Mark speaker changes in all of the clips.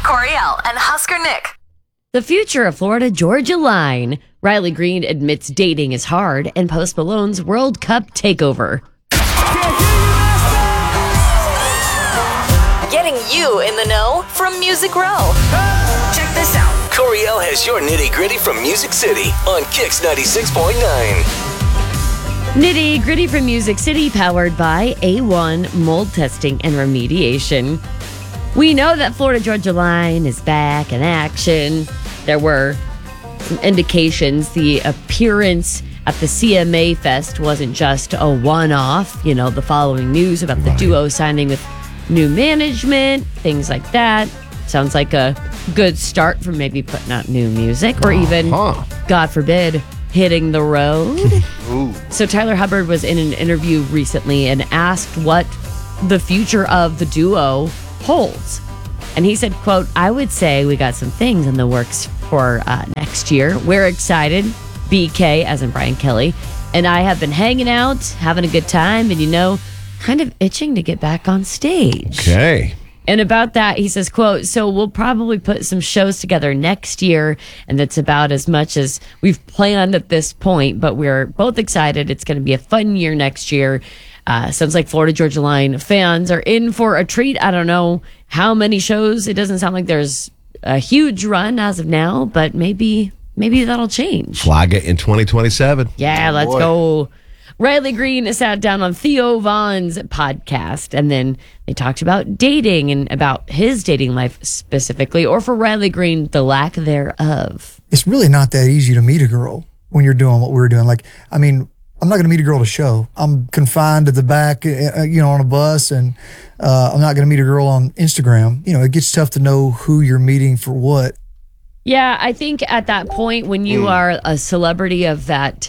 Speaker 1: Coriel, and Husker Nick.
Speaker 2: The future of Florida Georgia Line. Riley Green admits dating is hard, and Post Malone's World Cup takeover.
Speaker 1: Getting you in the know from Music Row. Check this out.
Speaker 3: Coriel has your nitty-gritty from Music City on Kicks 96.9.
Speaker 2: Nitty Gritty from Music City, powered by A1 Mold Testing and Remediation. We know that Florida Georgia Line is back in action. There were some indications the appearance at the CMA Fest wasn't just a one-off. You know, the following news about the duo signing with new management, things like that. Sounds like a good start for maybe putting out new music or even, God forbid, hitting the road. So Tyler Hubbard was in an interview recently and asked what the future of the duo holds. And he said, quote, I would say we got some things in the works for next year. We're excited. BK, as in Brian Kelly, and I have been hanging out, having a good time, and, you know, kind of itching to get back on stage.
Speaker 4: Okay.
Speaker 2: And about that, he says, quote, so we'll probably put some shows together next year, and that's about as much as we've planned at this point, but we're both excited. It's going to be a fun year next year. Sounds like Florida Georgia Line fans are in for a treat. I don't know how many shows. It doesn't sound like there's a huge run as of now, but maybe that'll change.
Speaker 4: Flag it in 2027.
Speaker 2: Yeah, let's go. Riley Green sat down on Theo Vaughn's podcast, and then they talked about dating and about his dating life specifically, or for Riley Green, the lack thereof.
Speaker 5: It's really not that easy to meet a girl when you're doing what we're doing. Like, I mean, I'm not going to meet a girl at a show. I'm confined to the back, on a bus, and I'm not going to meet a girl on Instagram. You know, it gets tough to know who you're meeting for what.
Speaker 2: Yeah, I think at that point when you are a celebrity of that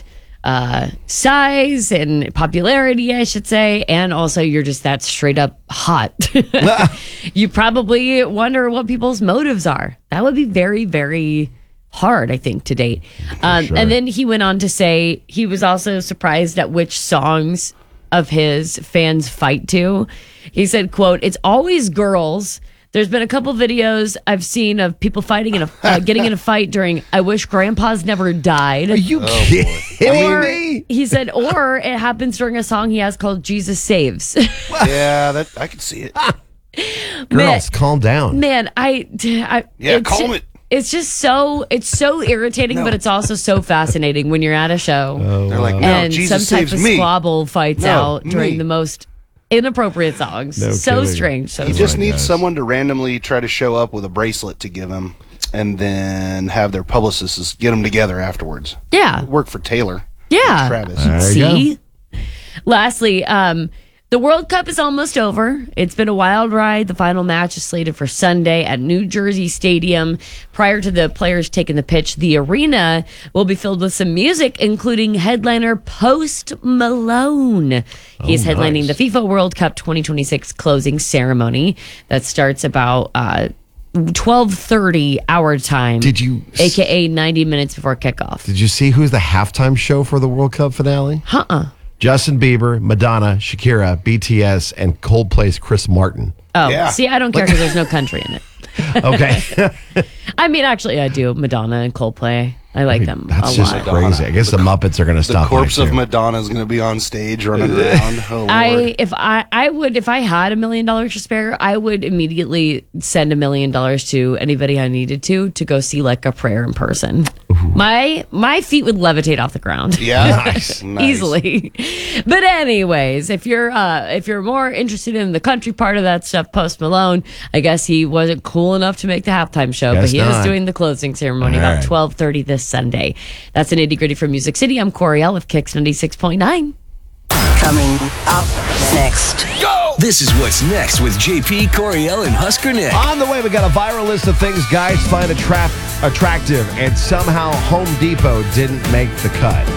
Speaker 2: size and popularity, I should say, and also you're just that straight up hot, you probably wonder what people's motives are. That would be very, very hard, I think, to date.
Speaker 4: Sure.
Speaker 2: And then he went on to say he was also surprised at which songs of his fans fight to. He said, quote, it's always girls. There's been a couple videos I've seen of people fighting getting in a fight during I Wish Grandpa's Never Died.
Speaker 4: Are you kidding me?
Speaker 2: He said, or it happens during a song he has called Jesus Saves.
Speaker 6: Yeah, that I can see it.
Speaker 4: Girls, calm down.
Speaker 2: Man, calm
Speaker 6: it.
Speaker 2: It's just so irritating, but it's also so fascinating when you're at a show
Speaker 6: They're like, no,
Speaker 2: and
Speaker 6: Jesus
Speaker 2: some type
Speaker 6: saves
Speaker 2: of
Speaker 6: me.
Speaker 2: squabble fights
Speaker 6: No,
Speaker 2: out during
Speaker 6: me.
Speaker 2: the most inappropriate songs.
Speaker 4: No
Speaker 2: so
Speaker 4: kidding.
Speaker 2: strange.
Speaker 6: He just needs someone to randomly try to show up with a bracelet to give him, and then have their publicists get them together afterwards.
Speaker 2: Yeah.
Speaker 6: Work for Taylor.
Speaker 2: Yeah.
Speaker 6: Travis.
Speaker 4: There you
Speaker 2: See? Lastly, the World Cup is almost over. It's been a wild ride. The final match is slated for Sunday at New Jersey Stadium. Prior to the players taking the pitch, the arena will be filled with some music, including headliner Post Malone. He is headlining the FIFA World Cup 2026 closing ceremony that starts about 12:30 our time. AKA 90 minutes before kickoff.
Speaker 4: Did you see who's the halftime show for the World Cup finale? Justin Bieber, Madonna, Shakira, BTS, and Coldplay's Chris Martin.
Speaker 2: Oh,
Speaker 6: Yeah.
Speaker 2: see, I don't care because there's no country in it.
Speaker 4: Okay.
Speaker 2: I mean, actually, I do. Madonna and Coldplay. I like them
Speaker 4: That's
Speaker 2: a
Speaker 4: just
Speaker 2: lot.
Speaker 4: crazy. I guess the Muppets are going to
Speaker 6: The
Speaker 4: stop.
Speaker 6: corpse
Speaker 4: next
Speaker 6: of
Speaker 4: year.
Speaker 6: Madonna is going to be on stage running around. Oh, Lord.
Speaker 2: If I had $1 million to spare, I would immediately send $1 million to anybody I needed to go see like a prayer in person. My feet would levitate off the ground.
Speaker 6: Yeah.
Speaker 4: Nice.
Speaker 2: Easily. But anyways, if you're more interested in the country part of that stuff, Post Malone, I guess he wasn't cool enough to make the halftime show,
Speaker 4: Guess
Speaker 2: but he is
Speaker 4: not.
Speaker 2: doing the closing ceremony
Speaker 4: All
Speaker 2: about
Speaker 4: right.
Speaker 2: 12:30 this Sunday. That's an nitty gritty from Music City. I'm Coriel with Kicks 96.9.
Speaker 1: Coming up next.
Speaker 3: This is what's next with JP, Coriel, and Husker Nick.
Speaker 4: On the way, we got a viral list of things guys find attractive, and somehow Home Depot didn't make the cut.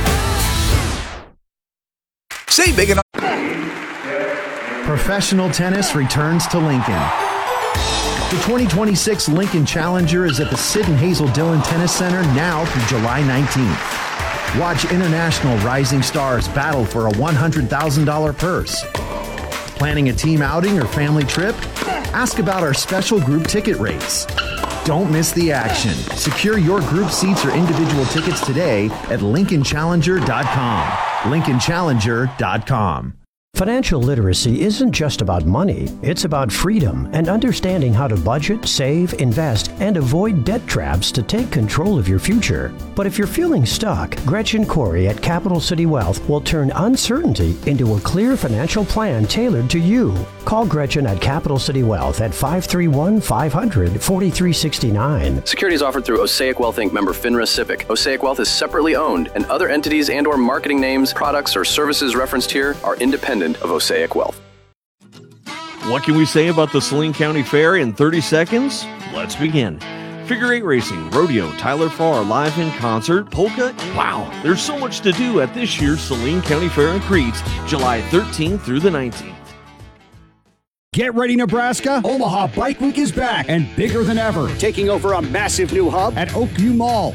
Speaker 3: Say big and
Speaker 7: Professional tennis returns to Lincoln. The 2026 Lincoln Challenger is at the Sid and Hazel Dillon Tennis Center now through July 19th. Watch international rising stars battle for a $100,000 purse. Planning a team outing or family trip? Ask about our special group ticket rates. Don't miss the action. Secure your group seats or individual tickets today at LincolnChallenger.com. LincolnChallenger.com.
Speaker 8: Financial literacy isn't just about money, it's about freedom and understanding how to budget, save, invest, and avoid debt traps to take control of your future. But if you're feeling stuck, Gretchen Corey at Capital City Wealth will turn uncertainty into a clear financial plan tailored to you. Call Gretchen at Capital City Wealth at 531-500-4369.
Speaker 9: Securities offered through Osaic Wealth Inc. member FINRA SIPC. Osaic Wealth is separately owned, and other entities and or marketing names, products, or services referenced here are independent of Osaic Wealth.
Speaker 10: What can we say about the Saline County Fair in 30 seconds? Let's begin. Figure 8 racing, rodeo, Tyler Farr live in concert, polka. Wow, there's so much to do at this year's Saline County Fair in Crete, July 13th through the 19th.
Speaker 11: Get ready, Nebraska. Omaha Bike Week is back and bigger than ever. Taking over a massive new hub at Oakview Mall.